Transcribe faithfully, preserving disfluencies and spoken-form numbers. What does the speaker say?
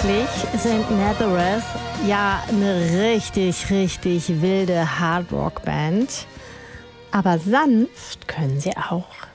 Eigentlich sind Nazareth ja eine richtig, richtig wilde Hardrock-Band. Aber sanft können sie auch.